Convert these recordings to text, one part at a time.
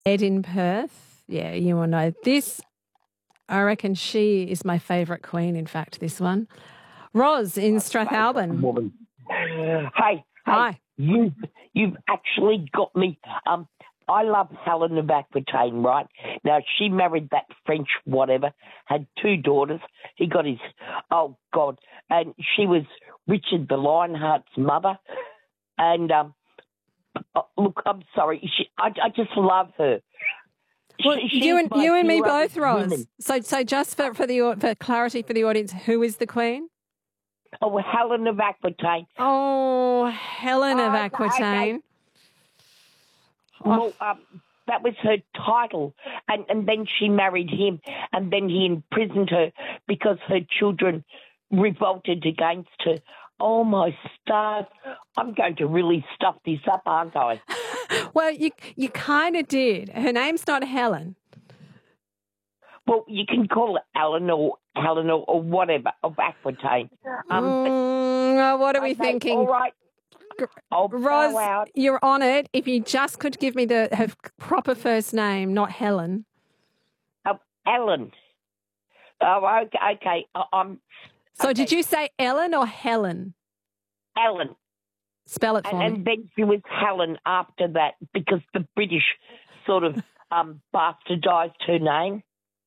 Ed in Perth. Yeah, you will know this. I reckon she is my favourite queen, in fact, this one. Ros in Strathalbyn. Woman. Hey, Hi. you've actually got me. I love Helen of Aquitaine, right? Now, she married that French whatever, had 2 daughters. He got his, oh, God. And she was Richard the Lionheart's mother. And, look, I'm sorry. I just love her. Well, you and me both, Ros. Women. So just for clarity for the audience, who is the queen? Oh, Helen of Aquitaine. Oh, Helen of Aquitaine. Okay. Well, that was her title, and then she married him, and then he imprisoned her because her children revolted against her. Oh, my stars. I'm going to really stuff this up, aren't I? Well, you kind of did. Her name's not Helen. Well, you can call it Eleanor, Helen, or whatever, of Aquitaine. What are we thinking? All right. Ros, you're on it. If you just could give me her proper first name, not Helen. Ellen. Oh, okay. So did you say Ellen or Helen? Ellen. Spell it for me. And then she was Helen after that because the British sort of bastardised her name.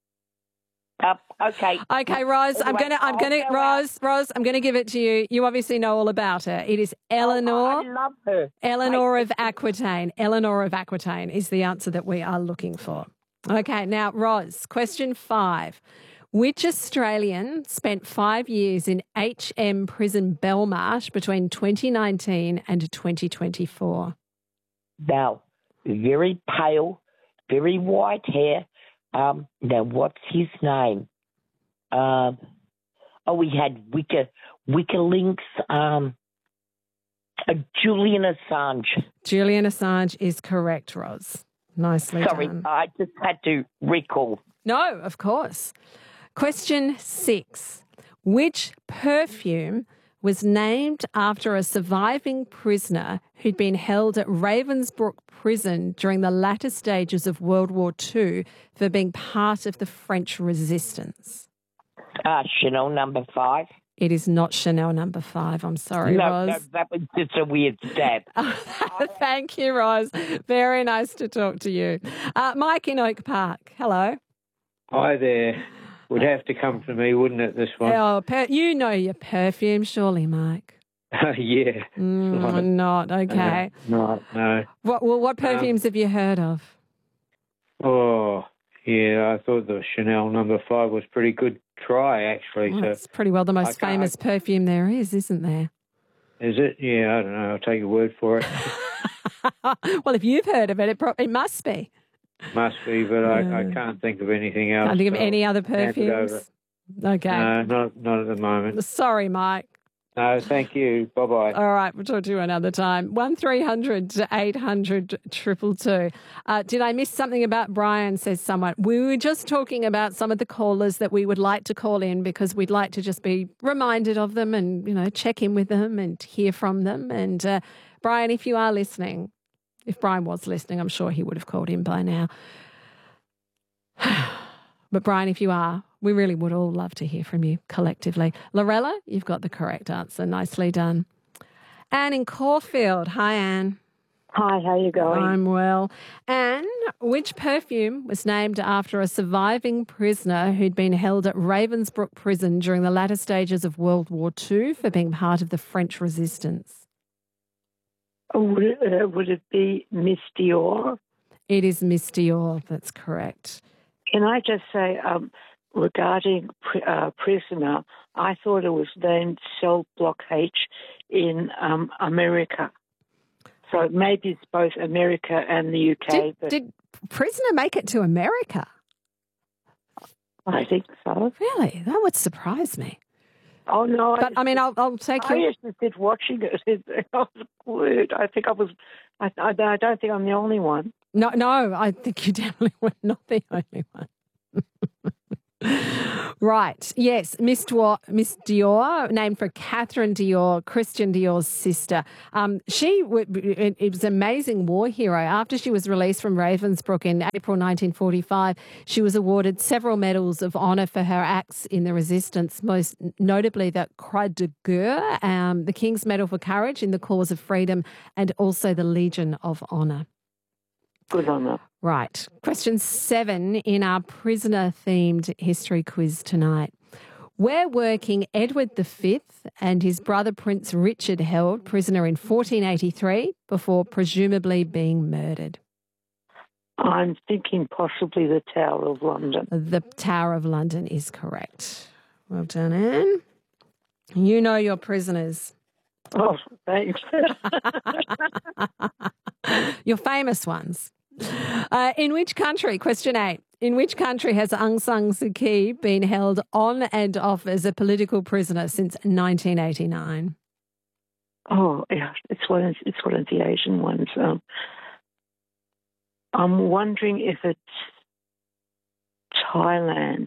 Okay. Okay, Ros, anyway, Ros, I'm going to give it to you. You obviously know all about her. It is Eleanor. I love her. Eleanor of Aquitaine. Eleanor of Aquitaine is the answer that we are looking for. Okay, now, Ros, question 5. Which Australian spent 5 years in HM Prison Belmarsh between 2019 and 2024? Now, very pale, very white hair. Now, what's his name? We had WikiLeaks. Julian Assange. Julian Assange is correct, Ros. Nicely Sorry, done. I just had to recall. No, of course. Question 6. Which perfume was named after a surviving prisoner who'd been held at Ravensbrück prison during the latter stages of World War II for being part of the French resistance? Chanel number 5. It is not Chanel number 5. I'm sorry, Ros. No, that was just a weird stab. Thank you, Ros. Very nice to talk to you. Mike in Oak Park. Hello. Hi there. Would have to come from me, wouldn't it, this one? Oh, you know your perfume, surely, Mike. Yeah. Not. Okay. No. What perfumes have you heard of? Oh, yeah, I thought the Chanel number 5 was pretty good try, actually. Well, so it's pretty well the most famous perfume there is, isn't there? Is it? Yeah, I don't know. I'll take your word for it. Well, if you've heard of it, it must be. Must be, but I can't think of anything else. Can't think of any other perfumes? Okay. No, not at the moment. Sorry, Mike. No, thank you. Bye-bye. All right, we'll talk to you another time. 1300 800 222. Did I miss something about Brian, says someone. We were just talking about some of the callers that we would like to call in because we'd like to just be reminded of them and, check in with them and hear from them. And Brian, if you are listening, if Brian was listening, I'm sure he would have called in by now. But Brian, if you are, we really would all love to hear from you collectively. Lorella, you've got the correct answer. Nicely done. Anne in Caulfield. Hi, Anne. Hi, how you going? I'm well. Anne, which perfume was named after a surviving prisoner who'd been held at Ravensbrück prison during the latter stages of World War II for being part of the French resistance? Would it be Miss Dior? It is Miss Dior. That's correct. Can I just say, regarding prisoner, I thought it was named Cell Block H in America. So maybe it's both America and the UK. Did prisoner make it to America? I think so. Really? That would surprise me. Oh, no. But, I'll take you. I used to sit watching it. I was glued. I don't think I'm the only one. No, I think you definitely were not the only one. Right. Yes. Miss Dior, named for Catherine Dior, Christian Dior's sister. It was an amazing war hero. After she was released from Ravensbrück in April 1945, she was awarded several medals of honour for her acts in the resistance, most notably the Croix de Guerre, the King's Medal for Courage in the cause of freedom, and also the Legion of Honour. Good on her. Right. Question 7 in our prisoner-themed history quiz tonight. Where were King Edward V and his brother Prince Richard held prisoner in 1483 before presumably being murdered? I'm thinking possibly the Tower of London. The Tower of London is correct. Well done, Anne. You know your prisoners. Oh, thanks. Your famous ones. In which country, question 8, in which country has Aung San Suu Kyi been held on and off as a political prisoner since 1989? Oh, yeah, it's one of the Asian ones. I'm wondering if it's Thailand.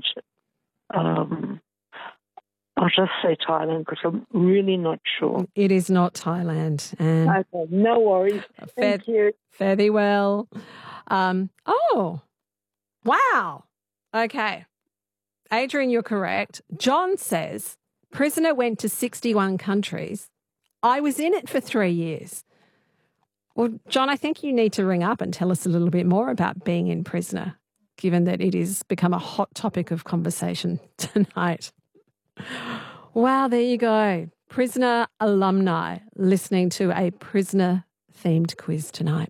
I'll just say Thailand because I'm really not sure. It is not Thailand. And Okay, no worries. Thank you. Fare thee well. Oh, wow. Okay. Adrian, you're correct. John says, prisoner went to 61 countries. I was in it for 3 years. Well, John, I think you need to ring up and tell us a little bit more about being in prisoner, given that it has become a hot topic of conversation tonight. Wow, there you go. Prisoner alumni listening to a prisoner-themed quiz tonight.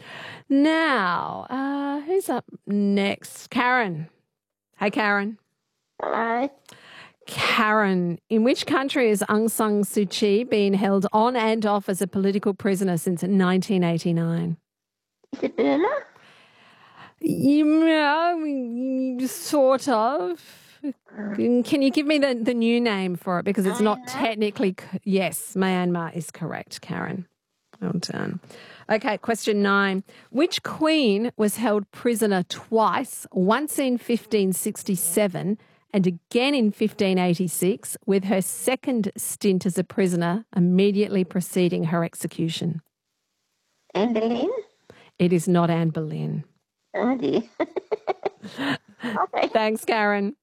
Now, who's up next? Karen. Hey, Karen. Hello. Karen, in which country has Aung San Suu Kyi been held on and off as a political prisoner since 1989? Is it Burma? Sort of. Can you give me the new name for it? Because it's not technically... Yes, Myanmar is correct, Karen. Well done. Okay, question 9. Which queen was held prisoner twice, once in 1567 and again in 1586, with her second stint as a prisoner immediately preceding her execution? Anne Boleyn? It is not Anne Boleyn. Oh, dear. Okay. Thanks, Karen.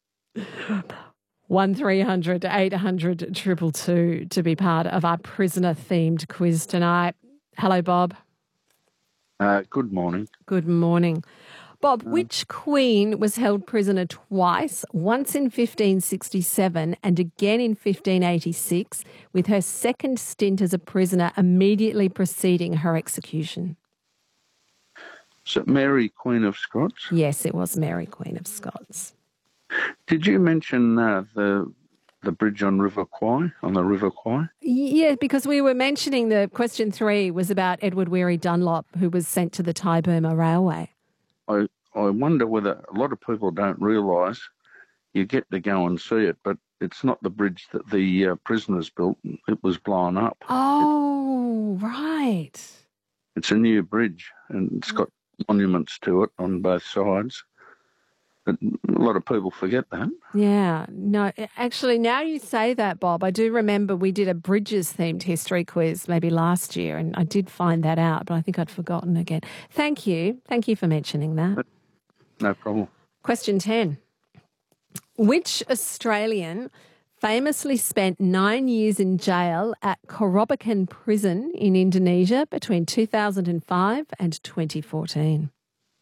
1300 800 222 to be part of our prisoner-themed quiz tonight. Hello, Bob. Good morning. Good morning. Bob, which queen was held prisoner twice, once in 1567 and again in 1586, with her second stint as a prisoner immediately preceding her execution? Is it Mary, Queen of Scots? Yes, it was Mary, Queen of Scots. Did you mention the bridge on River Kwai, on the River Kwai? Yeah, because we were mentioning the question 3 was about Edward Weary Dunlop, who was sent to the Thai-Burma Railway. I wonder whether a lot of people don't realise you get to go and see it, but it's not the bridge that the prisoners built. It was blown up. Oh, right. It's a new bridge, and it's got monuments to it on both sides. But a lot of people forget that. Yeah. No, actually, now you say that, Bob, I do remember we did a Bridges-themed history quiz maybe last year, and I did find that out, but I think I'd forgotten again. Thank you. Thank you for mentioning that. No problem. Question 10. Which Australian famously spent 9 years in jail at Korobakan Prison in Indonesia between 2005 and 2014?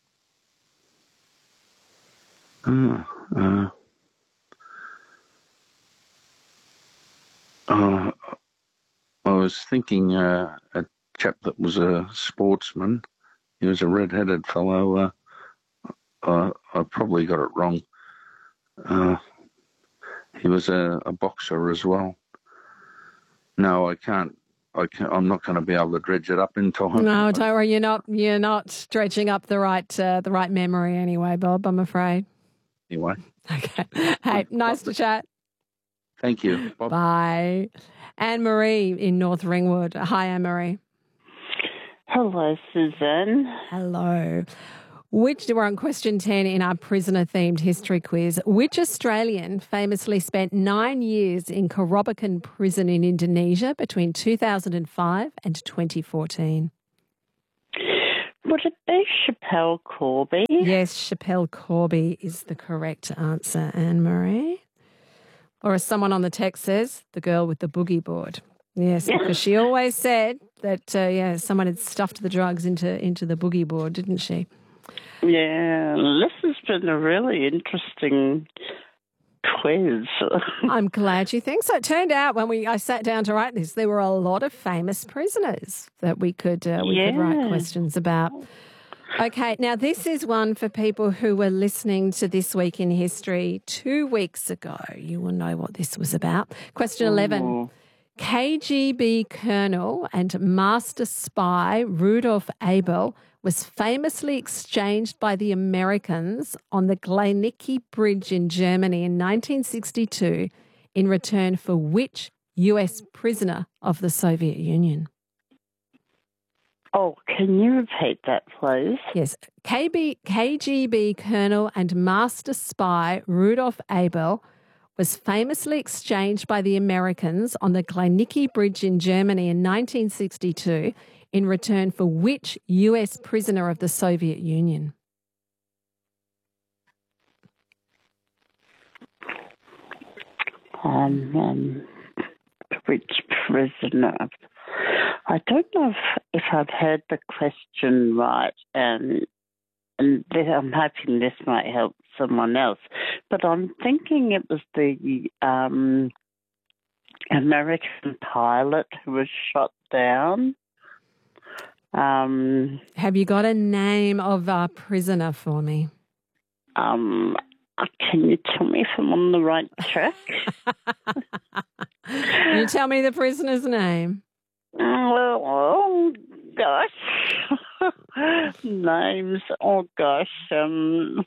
I was thinking a chap that was a sportsman. He was a red-headed fellow. I probably got it wrong. He was a boxer as well. No, I can't. I'm not going to be able to dredge it up in time. No, don't worry. You're not dredging up the right memory anyway, Bob, I'm afraid. Anyway. Okay. Hey, nice to chat. Thank you. Bob. Bye. Anne-Marie in North Ringwood. Hi, Anne-Marie. Hello, Susan. Hello. We're on question 10 in our prisoner-themed history quiz. Which Australian famously spent 9 years in Kerobokan prison in Indonesia between 2005 and 2014? Would it be Chappelle Corby? Yes, Chappelle Corby is the correct answer, Anne-Marie. Or as someone on the text says, the girl with the boogie board. Yes, because she always said that, someone had stuffed the drugs into the boogie board, didn't she? Yeah, this has been a really interesting quiz. I'm glad you think so. It turned out when I sat down to write this, there were a lot of famous prisoners that we could write questions about. Okay, now this is one for people who were listening to This Week in History 2 weeks ago. You will know what this was about. Question 11. KGB colonel and master spy Rudolf Abel was famously exchanged by the Americans on the Glanicki Bridge in Germany in 1962 in return for which US prisoner of the Soviet Union? Oh, can you repeat that, please? Yes. KGB colonel and master spy Rudolf Abel was famously exchanged by the Americans on the Glanicki Bridge in Germany in 1962 in return for which US prisoner of the Soviet Union? Which prisoner? I don't know if I've heard the question right, and I'm hoping this might help someone else. But I'm thinking it was the American pilot who was shot down. Have you got a name of a prisoner for me? Can you tell me if I'm on the right track? Can you tell me the prisoner's name? Oh gosh. Names. Oh gosh. It's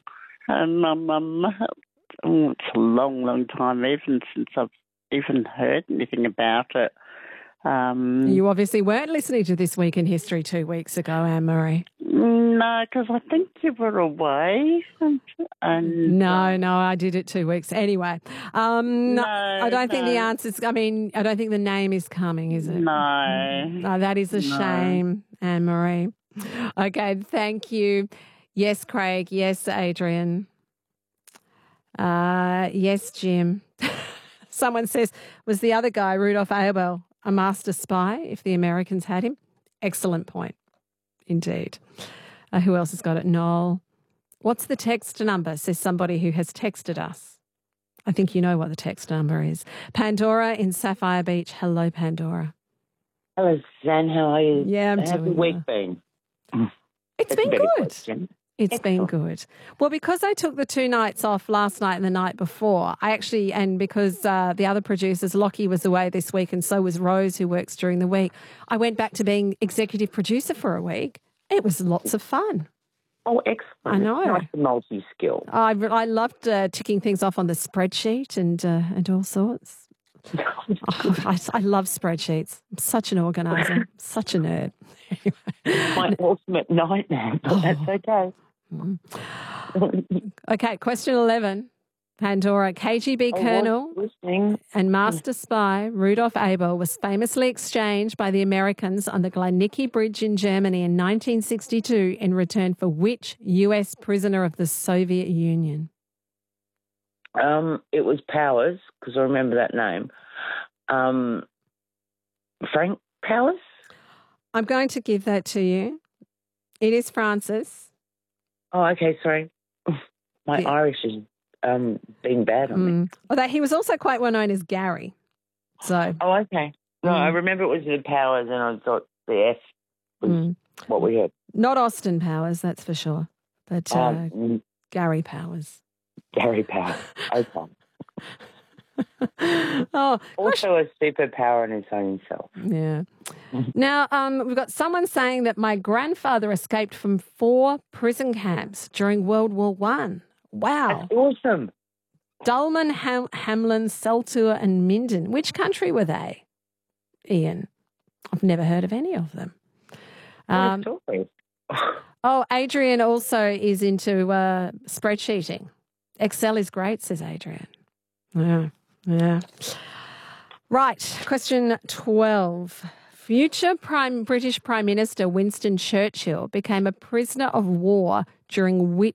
a long time even since I've even heard anything about it. You obviously weren't listening to This Week in History 2 weeks ago, Anne-Marie. No, because I think you were away. No, I did it 2 weeks. Anyway, I don't think the answer's, I don't think the name is coming, is it? No. That is a shame, Anne-Marie. Okay, thank you. Yes, Craig. Yes, Adrian. Yes, Jim. Someone says, was the other guy, Rudolf Abel, a master spy if the Americans had him? Excellent point, indeed. Who else has got it? Noel. What's the text number, says somebody who has texted us. I think you know what the text number is. Pandora in Sapphire Beach. Hello, Pandora. Hello, Suzanne. How are you? Yeah, I'm How's doing the week well. been? It's That's been a better good. question. It's been good. Well, because I took the 2 nights off last night and the night before, and because the other producers, Lockie was away this week and so was Rose, who works during the week, I went back to being executive producer for a week. It was lots of fun. Oh, excellent. I know. Nice multi-skill. I loved ticking things off on the spreadsheet and all sorts. I love spreadsheets. I'm such an organizer, such a nerd. My ultimate nightmare, but that's okay. Okay, question 11. Pandora, KGB colonel and master spy Rudolf Abel was famously exchanged by the Americans on the Glanicki Bridge in Germany in 1962 in return for which US prisoner of the Soviet Union? It was Powers, because I remember that name. Frank Powers? I'm going to give that to you. It is Francis. Oh, okay, sorry. My Irish is being bad on me. Although he was also quite well known as Gary. So. Oh, okay. No, I remember it was the Powers, and I thought the F was what we had. Not Austin Powers, that's for sure. But Gary Powers. Gary Powers. Okay. Also a superpower in its own self. Yeah. Now, we've got someone saying that my grandfather escaped from 4 prison camps during World War I. Wow. That's awesome. Dulman, Hamlin, Seltur and Minden. Which country were they, Ian? I've never heard of any of them. Oh, Adrian also is into spreadsheeting. Excel is great, says Adrian. Yeah. Right, question 12. Future British Prime Minister Winston Churchill became a prisoner of war during which